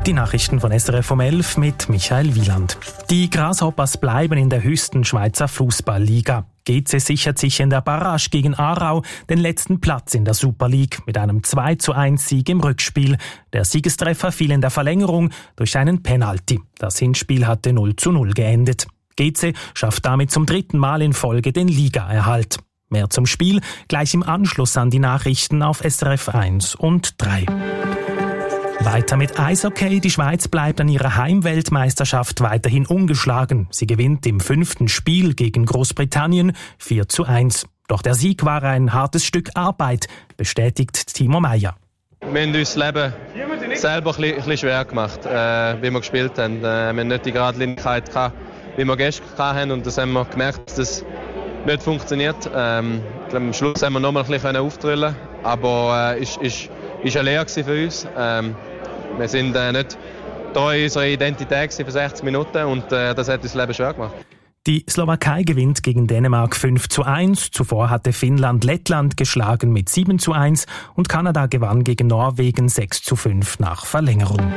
Die Nachrichten von SRF um 11 mit Michael Wieland. Die Grasshoppers bleiben in der höchsten Schweizer Fußballliga. GC sichert sich in der Barrage gegen Aarau den letzten Platz in der Super League mit einem 2:1-Sieg im Rückspiel. Der Siegestreffer fiel in der Verlängerung durch einen Penalty. Das Hinspiel hatte 0:0 geendet. GC schafft damit zum 3. Mal in Folge den Ligaerhalt. Mehr zum Spiel gleich im Anschluss an die Nachrichten auf SRF 1 und 3. Weiter mit Eishockey. Die Schweiz bleibt an ihrer Heimweltmeisterschaft weiterhin ungeschlagen. Sie gewinnt im 5. Spiel gegen Großbritannien 4:1. Doch der Sieg war ein hartes Stück Arbeit, bestätigt Timo Meyer. Wir haben uns das Leben selber ein bisschen schwer gemacht, wie wir gespielt haben. Wir haben nicht die Geradlinigkeit gehabt, wie wir gestern hatten, und das haben wir gemerkt, dass das nicht funktioniert. Ich glaube, am Schluss haben wir noch mal ein bisschen aufdrüllen, aber es war eine Lehre für uns. Wir sind nicht treu unserer Identität für 60 Minuten und das hat uns das Leben schwer gemacht. Die Slowakei gewinnt gegen Dänemark 5:1. Zuvor hatte Finnland Lettland geschlagen mit 7:1 und Kanada gewann gegen Norwegen 6:5 nach Verlängerung.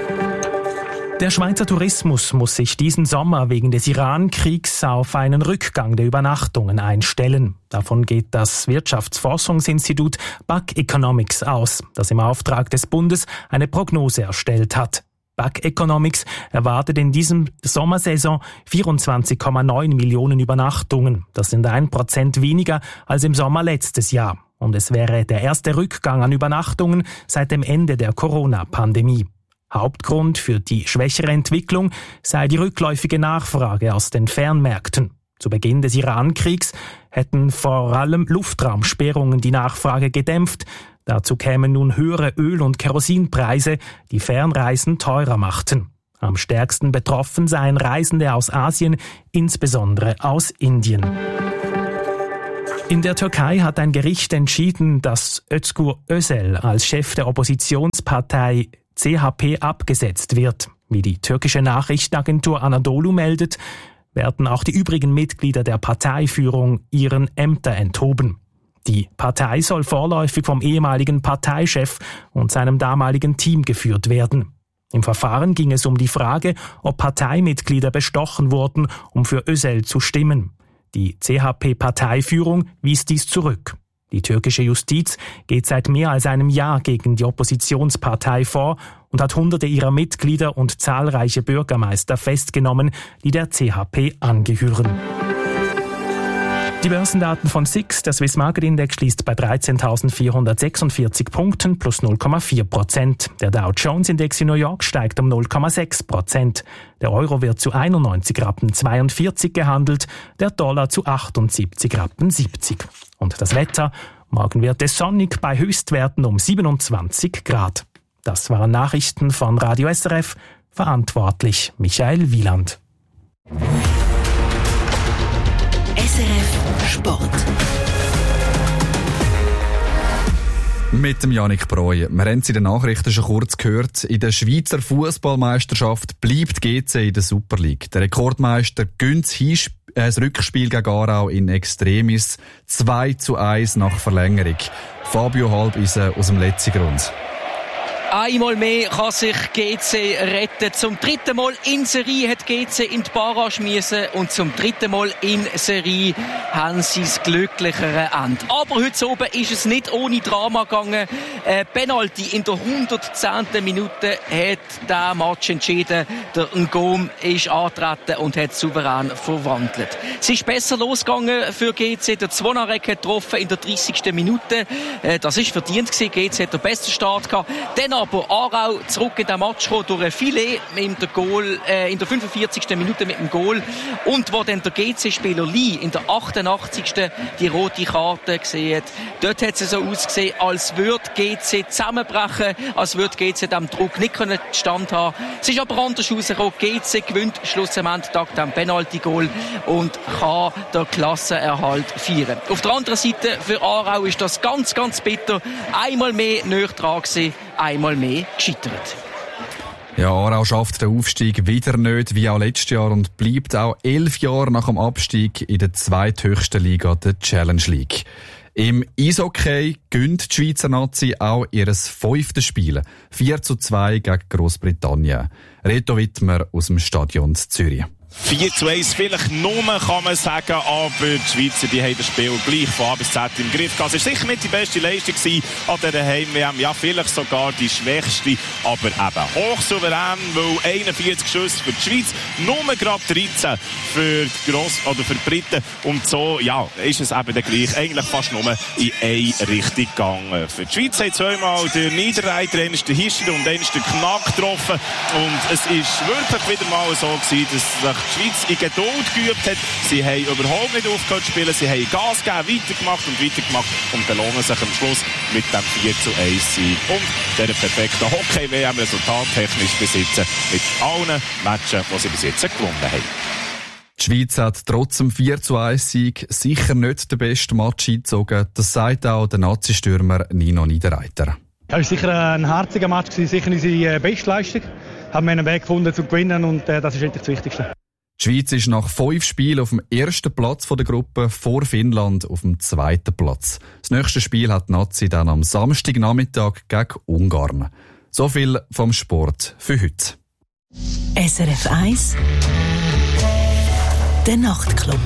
Der Schweizer Tourismus muss sich diesen Sommer wegen des Iran-Kriegs auf einen Rückgang der Übernachtungen einstellen. Davon geht das Wirtschaftsforschungsinstitut BAK Economics aus, das im Auftrag des Bundes eine Prognose erstellt hat. BAK Economics erwartet in diesem Sommersaison 24,9 Millionen Übernachtungen. Das sind 1% weniger als im Sommer letztes Jahr. Und es wäre der erste Rückgang an Übernachtungen seit dem Ende der Corona-Pandemie. Hauptgrund für die schwächere Entwicklung sei die rückläufige Nachfrage aus den Fernmärkten. Zu Beginn des Iran-Kriegs hätten vor allem Luftraumsperrungen die Nachfrage gedämpft. Dazu kämen nun höhere Öl- und Kerosinpreise, die Fernreisen teurer machten. Am stärksten betroffen seien Reisende aus Asien, insbesondere aus Indien. In der Türkei hat ein Gericht entschieden, dass Özgür Özel als Chef der Oppositionspartei CHP abgesetzt wird. Wie die türkische Nachrichtenagentur Anadolu meldet, werden auch die übrigen Mitglieder der Parteiführung ihren Ämter enthoben. Die Partei soll vorläufig vom ehemaligen Parteichef und seinem damaligen Team geführt werden. Im Verfahren ging es um die Frage, ob Parteimitglieder bestochen wurden, um für Özel zu stimmen. Die CHP-Parteiführung wies dies zurück. Die türkische Justiz geht seit mehr als einem Jahr gegen die Oppositionspartei vor und hat Hunderte ihrer Mitglieder und zahlreiche Bürgermeister festgenommen, die der CHP angehören. Die Börsendaten von SIX, der Swiss Market Index, schließt bei 13.446 Punkten plus 0,4%. Der Dow Jones Index in New York steigt um 0,6%. Der Euro wird zu 91,42 Rappen gehandelt, der Dollar zu 78,70 Rappen. Und das Wetter: morgen wird es sonnig bei Höchstwerten um 27 Grad. Das waren Nachrichten von Radio SRF. Verantwortlich Michael Wieland. SRF Sport. Mit dem Yannick Breuer. Wir haben es in den Nachrichten schon kurz gehört. In der Schweizer Fußballmeisterschaft bleibt GC in der Super League. Der Rekordmeister gönnt das Rückspiel gegen Aarau in Extremis 2:1 nach Verlängerung. Fabio Halbisen aus dem Letzigrund. Einmal mehr kann sich GC retten. Zum 3. Mal in Serie hat GC in die Barrage müssen und zum 3. Mal in Serie haben sie das glücklichere Ende. Aber heute oben ist es nicht ohne Drama gegangen. Penalty in der 110. Minute hat der Match entschieden. Der Ngom ist angetreten und hat souverän verwandelt. Es ist besser losgegangen für GC. Der Zvonarek hat getroffen in der 30. Minute. Das ist verdient gewesen. GC hat den besten Start gehabt. Dann aber Aarau zurück in den Match gekommen durch ein Filet mit dem Goal, in der 45. Minute mit dem Goal. Und wo dann der GC-Spieler Lee in der 88. die rote Karte gesehen hat. Dort hat es so ausgesehen, als würde GC zusammenbrechen, als würde GC dem Druck nicht stand haben. Es ist aber anders rausgekommen. GC gewinnt schlussendlich dank dem Penalty-Goal und kann den Klassenerhalt feiern. Auf der anderen Seite für Aarau ist das ganz, ganz bitter. Einmal mehr näher dran gewesen, einmal mehr gescheitert. Ja, Aarau schafft den Aufstieg wieder nicht, wie auch letztes Jahr, und bleibt auch 11 Jahre nach dem Abstieg in der zweithöchsten Liga, der Challenge League. Im Eishockey gönnt die Schweizer Nazi auch ihr 5. Spiel. 4:2 gegen Grossbritannien. Reto Wittmer aus dem Stadion Zürich. 4:1 vielleicht nur, kann man sagen, aber die Schweizer, die haben das Spiel gleich von A bis Z im Griff gehabt. Es war sicher nicht die beste Leistung an dieser Heim-WM, ja, vielleicht sogar die schwächste, aber eben hochsouverän, weil 41 Schüsse für die Schweiz, nur gerade 13 für die Briten und so, ja, ist es eben dann gleich, eigentlich fast nur in eine Richtung gegangen. Für die Schweiz haben zweimal der Niederreiter, einmal der Hischer und einmal der Knack getroffen und es ist wirklich wieder mal so gewesen, dass die Schweiz in Geduld geübt hat. Sie haben überhaupt nicht aufgehört zu spielen. Sie haben Gas gegeben, weitergemacht und belohnen sich am Schluss mit dem 4:1-Sieg und dieser perfekten Hockey-WM resultattechnisch besitzen mit allen Matchen, die sie bis jetzt gewonnen haben. Die Schweiz hat trotz dem 4:1-Sieg sicher nicht den besten Match eingezogen. Das sagt auch der Nazi-Stürmer Nino Niederreiter. Ja, es war sicher ein herziger Match, sicher unsere Bestleistung. Haben wir einen Weg gefunden zu gewinnen und das ist eigentlich das Wichtigste. Die Schweiz ist nach 5 Spielen auf dem 1. Platz der Gruppe, vor Finnland auf dem 2. Platz. Das nächste Spiel hat die Nazi dann am Samstagnachmittag gegen Ungarn. So viel vom Sport für heute. SRF 1 Der Nachtclub.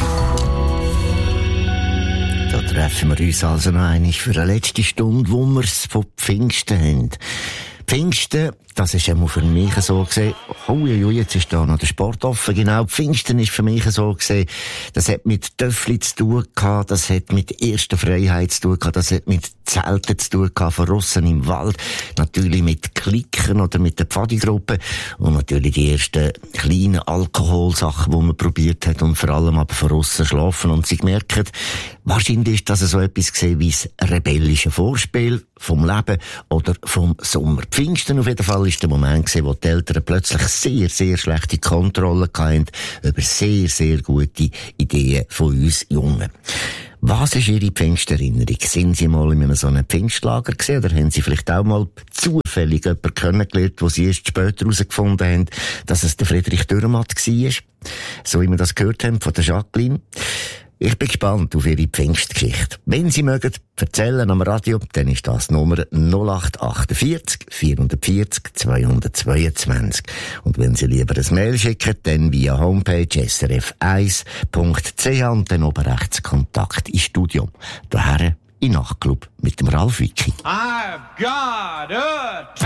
Da treffen wir uns also noch einmal für eine letzte Stunde, wo wir es von Pfingsten haben. Pfingsten, das ist einmal für mich so gesehen, jetzt ist da noch der Sport offen, genau, Pfingsten ist für mich so gesehen, das hat mit Töffli zu tun gehabt, das hat mit erster Freiheit zu tun gehabt, das hat mit Zelten zu tun gehabt, von Russen im Wald, natürlich mit Klicken oder mit der Pfadi-Gruppe und natürlich die ersten kleinen Alkoholsachen, die man probiert hat und vor allem aber von Russen schlafen und sie gemerkt, wahrscheinlich ist das so etwas gesehen wie das rebellische Vorspiel vom Leben oder vom Sommer. Pfingsten auf jeden Fall ist der Moment gewesen, wo die Eltern plötzlich sehr, sehr schlechte Kontrolle hatten über sehr, sehr gute Ideen von uns Jungen. Was ist Ihre Pfingsterinnerung? Sind Sie mal in einem so einem Pfingstlager gewesen oder haben Sie vielleicht auch mal zufällig jemanden kennengelernt, wo Sie erst später herausgefunden haben, dass es der Friedrich Dürrematt war? So wie wir das gehört haben von der Jacqueline. Ich bin gespannt auf Ihre Pfingstgeschichte. Wenn Sie mögen, erzählen am Radio, dann ist das Nummer 0848 440 222. Und wenn Sie lieber ein Mail schicken, dann via Homepage srf1.ch und dann oben rechts Kontakt ins Studio. Daher in Nachtclub mit dem Ralf Wicki. I've got a